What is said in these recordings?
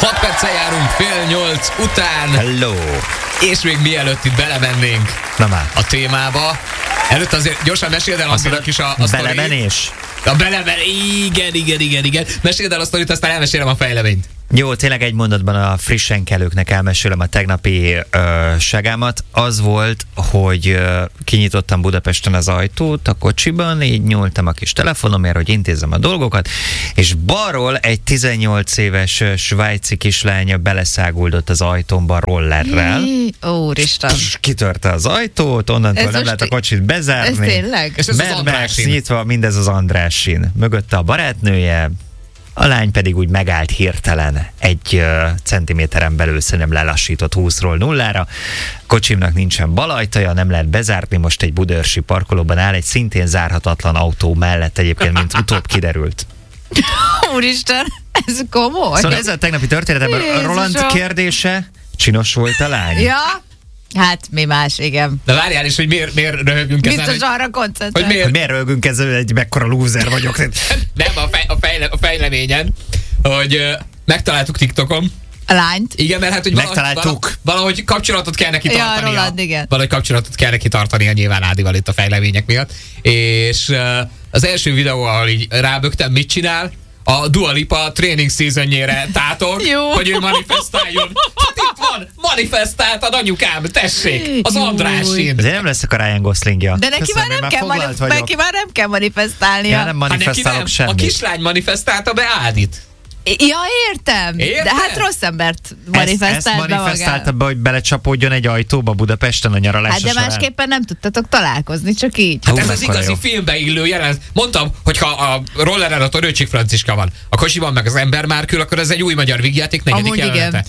6 perccel járunk 7:30 után. Hello. És még mielőtt itt belemennénk a témába, előtt azért gyorsan meséld el Ambinak is a sztorit. Belemenés? Igen. Meséld el a sztorit, aztán elmesélem a fejleményt. Jó, tényleg egy mondatban a frissen kelőknek elmesélem a tegnapi ságámat. Az volt, hogy kinyitottam Budapesten az ajtót a kocsiban, így nyúltam a kis telefonomért, hogy intézzem a dolgokat, és balról egy 18 éves svájci kislánya beleszáguldott az ajtómba rollerrel. Úristen. Kitörte az ajtót, onnantól nem lehet a kocsit bezárni. Ez tényleg? És ez az András sín. Nyitva, mindez az András sín. Mögötte a barátnője, a lány pedig úgy megállt hirtelen, egy centiméteren belül szerintem lelassított 20-ról 0-ra. Kocsimnak nincsen bal ajtaja, nem lehet bezárni, most egy budaörsi parkolóban áll, egy szintén zárhatatlan autó mellett egyébként, mint utóbb kiderült. Úristen, ez komoly. Szóval ez a tegnapi történetemben Roland kérdése, csinos volt a lány? Ja, hát mi más, igen. De várjál is, hogy miért röhögünk ezen. Biztos arra koncentrál. Hogy miért röhögünk ezen, egy mekkora lúzer vagyok. Nem, a fejleményen, hogy megtaláltuk TikTokon. A lányt? Igen, mert hát, hogy valahogy kapcsolatot kell neki tartania. Ja, Roland, igen. Valahogy kapcsolatot kell neki tartania nyilván Ádival itt a fejlemények miatt. És az első videó, ahol így rábögtem, mit csinál? A Dua Lipa training seasonjére tátog, hogy ő manifestáljon. Hát itt van, manifestáltad anyukám, tessék, az Andrásin. De nem leszek a Ryan Goslingja. De neki már nem kell manifestálnia. Ja, nem manifestálok semmit. A kislány manifestálta be Ádit. Ja, értem. De hát rossz embert manifestált be manifestálta be, hogy belecsapódjon egy ajtóba Budapesten a nyaralása során. Hát de másképpen nem tudtatok találkozni, csak így. Hát ez az igazi filmbe illő jelenet. Mondtam, hogy ha a rolleren a Rőcsik Franciska van, a kocsiban meg az ember Márkül, akkor ez egy új magyar vígjáték negyedik jelenete.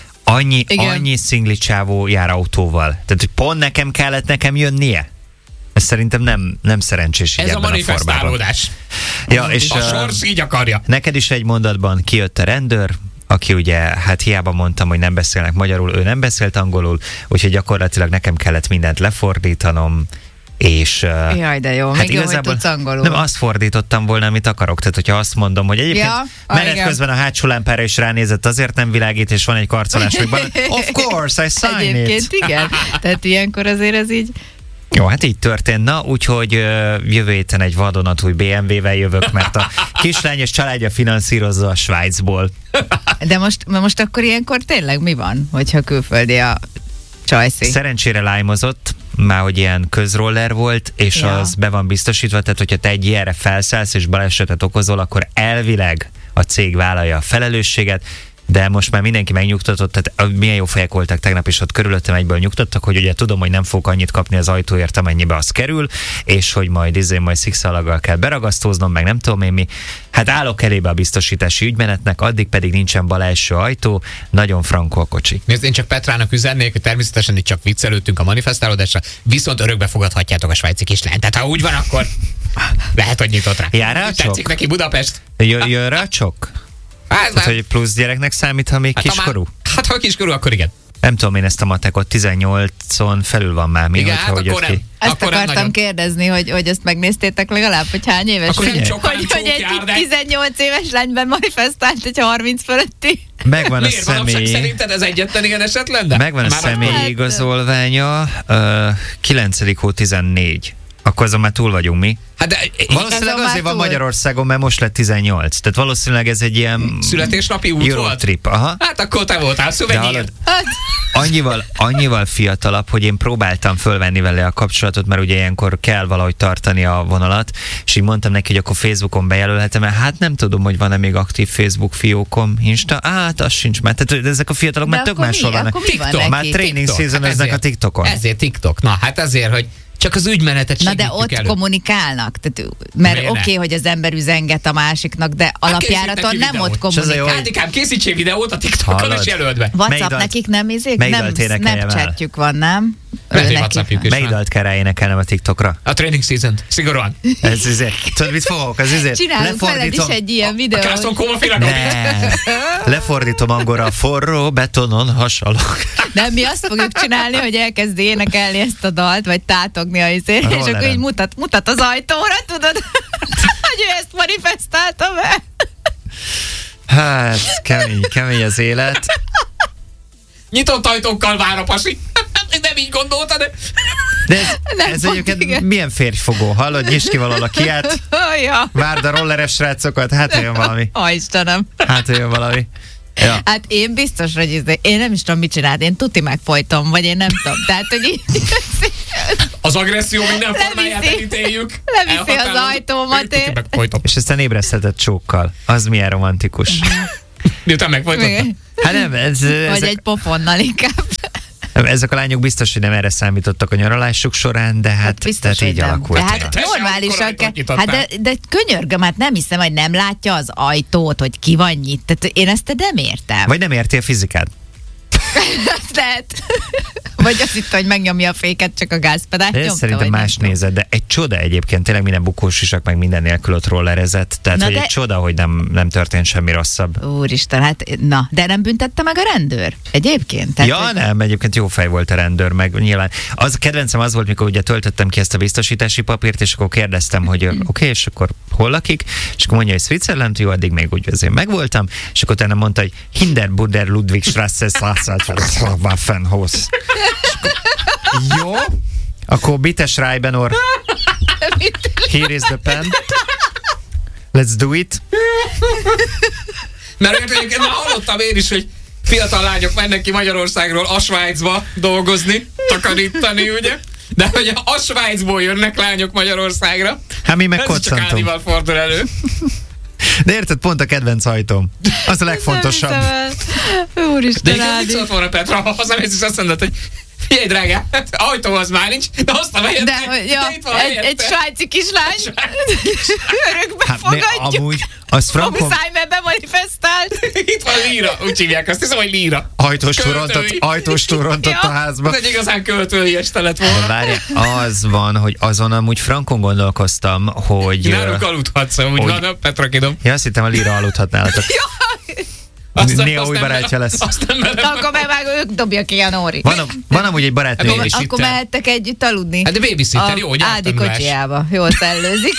Annyi szingli csávó jár autóval. Tehát, hogy pont nekem jönnie. Ez szerintem nem szerencsés így. Ez a manifestálódás. Ja, és a sors így akarja. Neked is egy mondatban kijött a rendőr, aki ugye, hát hiába mondtam, hogy nem beszélnek magyarul, ő nem beszélt angolul, úgyhogy gyakorlatilag nekem kellett mindent lefordítanom, és... Jaj, de jó, hát még jó, hogy tudsz angolul. Nem azt fordítottam volna, amit akarok. Tehát, hogyha azt mondom, hogy egyébként menet közben a hátsó lámpára is ránézett, azért nem világít, és van egy karcolás, hogy of course, I sign egyébként igen. Tehát ilyenkor azért ez így... Jó, hát így történt. Na, úgyhogy jövő héten egy vadonatúj BMW-vel jövök, mert a kislány és családja finanszírozza a Svájcból. De most akkor ilyenkor tényleg mi van, hogyha külföldi a csajszi? Szerencsére lájmozott, már hogy ilyen közroller volt, és az be van biztosítva, tehát hogyha te egy ilyenre felszállsz és balesetet okozol, akkor elvileg a cég vállalja a felelősséget, de most már mindenki megnyugtatott, tehát milyen jó fejek voltak tegnap, és ott körülöttem egyből nyugtattak, hogy ugye tudom, hogy nem fogok annyit kapni az ajtóért, amennyibe az kerül, és hogy majd szikszalaggal kell beragasztóznom, meg nem tudom én mi. Hát állok elébe a biztosítási ügymenetnek, addig pedig nincsen bal első ajtó, nagyon frankó a kocsi. Nézd, én csak Petrának üzennék, hogy természetesen itt csak viccelődtünk a manifestálódásra, viszont örökbe fogadhatjátok a svájci kislányt. Tehát ha úgy van, akkor lehet, hogy nyitott rá. Jár rá csok? Tetszik neki Budapest? Jön rá csok? Tehát, hogy plusz gyereknek számít, ha még kiskorú? Ha kiskorú, akkor igen. Nem tudom én ezt a matekot, 18-on felül van már. Igen, hát akkor nem. Ezt akartam kérdezni, hogy ezt megnéztétek legalább, hogy hány éves? Akkor nem csak, hogy egy 18 éves lányben manifestált egy 30 fölötti. Megvan miért? A személy... Szerinted ez egyetlen ilyen eset lenne? Megvan a személyi igazolványa, 9. hó 14. Akkor azon már túl vagyunk mi. Hát de valószínűleg azért van Magyarországon, mert most lett 18. Tehát valószínűleg ez egy ilyen... születésnapi út volt? Trip, aha. Hát akkor te voltál szuvenyír. Annyival fiatalabb, hogy én próbáltam fölvenni vele a kapcsolatot, mert ugye ilyenkor kell valahogy tartani a vonalat, és így mondtam neki, hogy akkor Facebookon bejelölhetem, mert hát nem tudom, hogy van-e még aktív Facebook fiókom, Insta, hát az sincs már. Tehát ezek a fiatalok már tök máshol vannak. TikTok. Már training seasonöznek a TikTokon. Ezért TikTok. Na, hát ezért, hogy csak az ügymenetet segítjük elő. Na de ott elő. kommunikálnak, tehát, mert oké, hogy az ember üzenget a másiknak, de alapjáraton nem ott kommunikál. Ádikám, készítsél videót a TikTokon és jelöld be. WhatsApp nekik nem izék? Nem Snapchatjük van, nem? Melyik dalt kell ráénekelnem a TikTokra? A training season-t, szigorúan. Ez izé. Tudod, mit fogok? Ez izé. Csinálunk veled is egy ilyen videót. A Custom Coma filagok. Lefordítom angolra, forró betonon hasalok. Nem, mi azt fogjuk csinálni, hogy elkezdi énekelni ezt a dalt, vagy tátogni a izét, és akkor így mutat az ajtóra, tudod, hogy ő ezt manifestálta be. Hát, kemény az élet. Nyitott ajtókkal vár a pasi. Nem így gondolta, de... De ez egyébként milyen férjfogó, hallod? Nyisd ki valahol a kiát, várd a rolleres srácokat, hát jön valami. Istenem. Hát jön valami. Ja. Hát én biztos, hogy én nem is tudom, mit csinált. Én tuti megfojtom, vagy én nem tudom. Tehát, hogy így... Az agresszió minden formáját elítéljük. Leviszi az ajtómat. És aztán ébreszthetett csókkal. Az milyen romantikus. Miután megfojtottam. Hát nem, vagy egy pofonnal inkább. Ezek a lányok biztos, hogy nem erre számítottak a nyaralásuk során, de hát biztos, tehát így alakult. Hát normálisan kell. Hát de könyörgöm, hát nem hiszem, hogy nem látja az ajtót, hogy ki van nyit. Tehát én ezt nem értem. Vagy nem érti a fizikát. Lehet. Vagy azt hitt, hogy megnyomja a féket, csak a gázpedált nyomta. Szerintem más nézett, de egy csoda egyébként, tényleg minden bukósisak, meg minden nélkül ott rollerezett. Tehát, hogy egy csoda, hogy nem történt semmi rosszabb. Úristen, hát na, de nem büntette meg a rendőr? Egyébként? Tehát, ja, nem, egyébként jó fej volt a rendőr, meg nyilván. Az kedvencem az volt, mikor ugye töltöttem ki ezt a biztosítási papírt, és akkor kérdeztem, hogy oké, és akkor hol lakik? És akkor mondja, hogy Switzerland, jó, addig még úgy azért megvoltam, és akkor utána mondta, hogy Hinderburger Ludwigstrasse Waffenhaus. Jó, akkor bitte schreiben or here is the pen. Let's do it. Mert egyébként már hallottam én is, hogy fiatal lányok mennek ki Magyarországról a Svájcba dolgozni, takarítani, ugye? De hogy a Svájcból jönnek lányok Magyarországra. Hát mi meg ez csak Ádival fordul elő. De érted, pont a kedvenc ajtóm. Az a legfontosabb. Úristen, de Ádi. De mit volna, Petra, ha hazamész, és azt mondod, hogy figyelj, drágám, ajtó az már nincs, de hoztam helyette. Egy svájci kislány. Örökbe hát fogadjuk. Amúgy az frankon... Muszájmerben manifestált. Itt van Líra, úgy hívják, azt hiszem, hogy Líra. Ajtós túrontott a házba. Ez egy igazán költői este lett volna. Várj, az van, hogy azon amúgy frankon gondolkoztam, hogy... Náluk aludhatsz, úgy van, a Petra kidom. Ja, azt hittem, a Líra aludhat nálatok. Néha új barátja lesz. Akkor meg ők dobja ki a Nóri. Van amúgy egy barátnő. Akkor mehettek együtt aludni. Hát de babysitter, jó, hogy Ádi kocsiába. Jól szellőzik.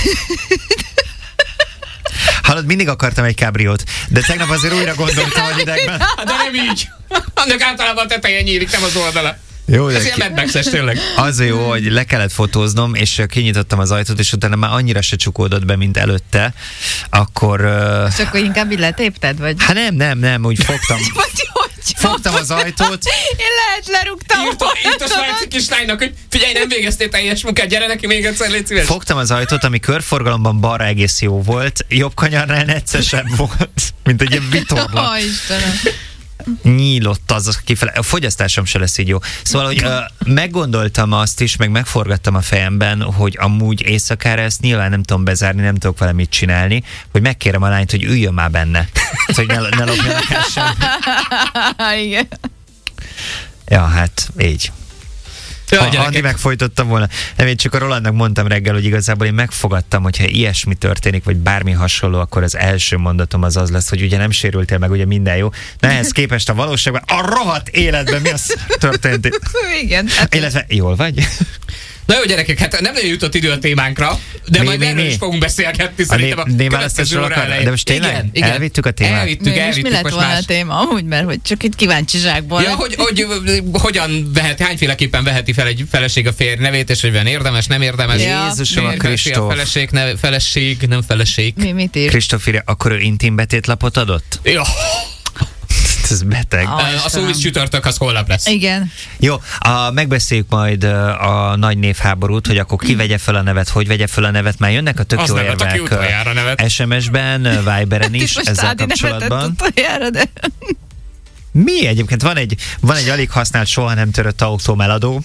Hallod, mindig akartam egy kábriót, de tegnap azért újra gondoltam a idegben. De nem így. Annak általában a teteje nyílik, nem az oldala. Jó, ez ilyen Mad Max-es tényleg. Az jó, hogy le kellett fotóznom, és kinyitottam az ajtót, és utána már annyira se csukódott be, mint előtte, akkor... És akkor inkább így letépted, vagy? Hát nem, úgy fogtam. Fogtam az ajtót. Én lehet lerúgtam. Írt a svájci kislánynak, hogy figyelj, nem végeztél teljes munkát, gyere neki még egyszer, légy szíves. Fogtam az ajtót, ami körforgalomban balra egész jó volt, jobb kanyarnál neccesebb volt, mint egy ilyen vitorla. Istenem. Nyílott az kifele. A fogyasztásom se lesz így jó. Szóval, hogy meggondoltam azt is, meg megforgattam a fejemben, hogy amúgy éjszakára ezt nyilván nem tudom bezárni, nem tudok vele mit csinálni, hogy megkérem a lányt, hogy üljön már benne. Hogy ne lopjanak el semmi. Igen. Ja, hát így. Ja, ha Andi megfojtottam volna. Nem, én csak a Rolandnak mondtam reggel, hogy igazából én megfogadtam, hogyha ilyesmi történik, vagy bármi hasonló, akkor az első mondatom az lesz, hogy ugye nem sérültél meg, ugye minden jó. De ehhez képest a valóságban, a rohadt életben mi az történt itt? Igen. Illetve jól vagy? Na jó, gyerekek, hát nem nagyon jutott idő a témánkra, de majd erről is fogunk beszélgetni szerintem a következő óra elején. De most tényleg elvittük a témát? Elvittük mi lett volna a téma? Amúgy, mert hogy csak itt kíváncsiságból. Ja, hogy hogyan hányféleképpen veheti fel egy feleség a férj nevét, és hogy van érdemes, nem érdemes. Jézusom, a Kristóf. Feleség, nem feleség. Mit ír? Kristóf írja, akkor ő intim betétlapot adott? Ja. Ez beteg. A szóvisz csütörtök az holnap lesz. Igen. Jó, megbeszéljük majd a nagy névháborút, hogy akkor ki vegye fel a nevet, hogy vegye fel a nevet, már jönnek a tök jó érvek SMS-ben, Viberen is ezzel kapcsolatban. De... Mi egyébként? Van egy alig használt, soha nem törött autómeladó.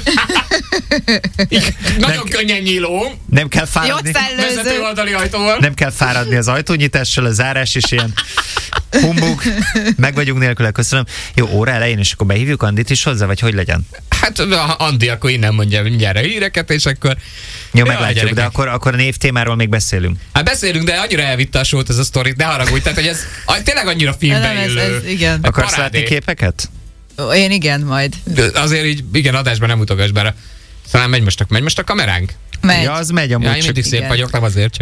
Nagyon könnyen nyíló. Nem kell fáradni. Vezető oldali ajtóval. Nem kell fáradni az ajtónyitással, a zárás is ilyen humbug. Meg vagyunk nélküle, köszönöm. Jó, óra elején, és akkor behívjuk Andit is hozzá, vagy hogy legyen? Hát Andi akkor innen mondja mindjárt a híreket, és akkor... Jó, meglátjuk, de akkor a névtémáról még beszélünk. Hát beszélünk, de annyira elvitte a sót ez a sztorit, ne haragudj, tehát hogy ez tényleg annyira filmbe illő. Igen. Akarsz látni képeket? Én igen, majd. Azért így, igen, adásban nem utogass bele. Talán megy most a kameránk? Megy. Ja, az megy amúgy. Ja, én mindig szép vagyok, nem azért csak.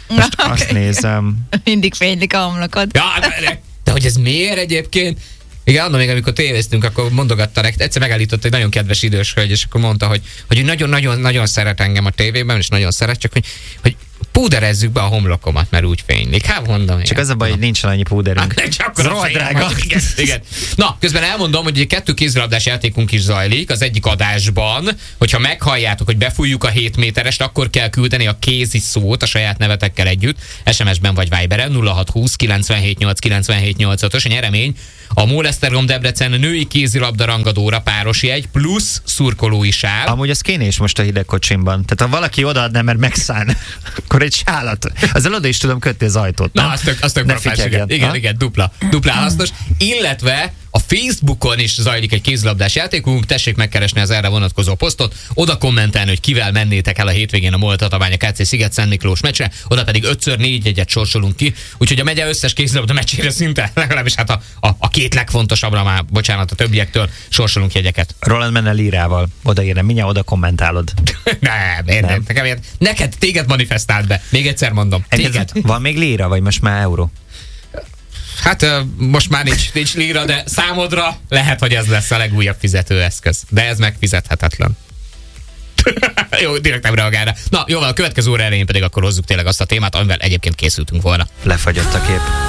Most azt nézem. Mindig fénylik a homlokod. Ja, de hogy ez miért egyébként? Igen, annak még amikor tévéztünk, akkor mondogatta neked, egyszer megállított egy nagyon kedves idős hölgy, és akkor mondta, hogy nagyon-nagyon szeret engem a tévében, és nagyon szeret, csak hogy púderezzük be a homlokomat, mert úgy fénylik. Hát mondom. Csak az a baj, hogy nincsen annyi púderünk. Hát, csak rohadt drága. Igen. Na, közben elmondom, hogy 2 kézilabdás játékunk is zajlik az egyik adásban, hogyha meghalljátok, hogy befújjuk a 7 méterest, akkor kell küldeni a kézi szót a saját nevetekkel együtt, SMS-ben vagy Viberen 0620 978 978-os. A nyeremény a Molesztergom Debrecen női kézilabda rangadóra páros jegy plusz szurkolói sál. Amúgy az kéne is most a hideg kocsimban. Tehát ha valaki odaadná, mert megszán, akkor egy sálat. Azzal oda is tudom kötni az ajtót. Na, az tök professzionális. Igen, dupla hasznos. Illetve a Facebookon is zajlik egy kézilabdás játékunk, tessék megkeresni az erre vonatkozó posztot, oda kommentelni, hogy kivel mennétek el a hétvégén a MOL-Tatabánya KC Sziget-Szent Miklós meccsre, oda pedig 5x4 jegyet sorsolunk ki, úgyhogy a megye összes kézilabda meccsére szinte, legalábbis hát a 2 legfontosabbra már, bocsánat, a többiektől sorsolunk jegyeket. Roland menne lírával, odaérne, mindjárt oda kommentálod. Nem. Neked, téged manifestált be, még egyszer mondom. Téged. Van még líra, vagy most már euró? Hát most már nincs líra, de számodra lehet, hogy ez lesz a legújabb fizetőeszköz. De ez megfizethetetlen. Jó, direkt nem reagál rá. Na, jóval a következő óra elején pedig akkor hozzuk tényleg azt a témát, amivel egyébként készültünk volna. Lefagyott a kép.